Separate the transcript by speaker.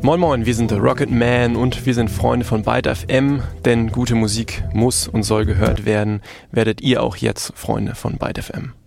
Speaker 1: Moin Moin, wir sind The Rocket Man und wir sind Freunde von Byte FM, denn gute Musik muss und soll gehört werden. Werdet ihr auch jetzt Freunde von Byte FM.